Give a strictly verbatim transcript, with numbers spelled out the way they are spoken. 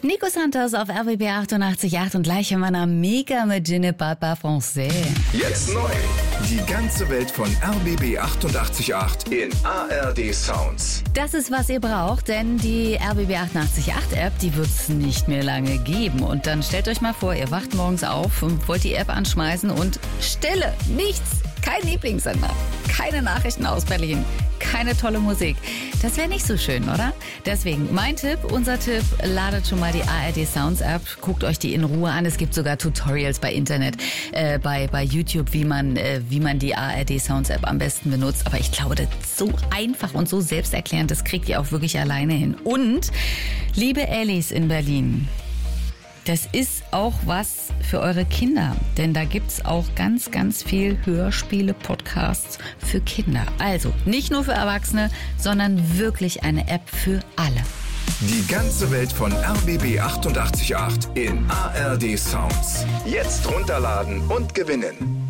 Nico Santos auf R B B achtundachtzig Komma acht und gleich in meiner Mega mit Je ne parle pas français. Jetzt neu. Die ganze Welt von R B B achtundachtzig Komma acht in A R D Sounds. Das ist, was ihr braucht, denn die R B B achtundachtzig Komma acht App, die wird es nicht mehr lange geben. Und dann stellt euch mal vor, ihr wacht morgens auf und wollt die App anschmeißen und Stille, nichts, kein Lieblingssender, keine Nachrichten aus Berlin, keine tolle Musik. Das wäre nicht so schön, oder? Deswegen mein Tipp, unser Tipp, ladet schon mal die A R D Sounds App, guckt euch die in Ruhe an. Es gibt sogar Tutorials bei Internet, äh, bei, bei YouTube, wie man, äh, wie man die A R D Sounds App am besten benutzt. Aber ich glaube, das ist so einfach und so selbsterklärend, das kriegt ihr auch wirklich alleine hin. Und, liebe Ellis in Berlin, das ist auch was für eure Kinder, denn da gibt's auch ganz, ganz viel Hörspiele, Podcasts für Kinder. Also nicht nur für Erwachsene, sondern wirklich eine App für alle. Die ganze Welt von R B B achtundachtzig Komma acht in A R D Sounds. Jetzt runterladen und gewinnen.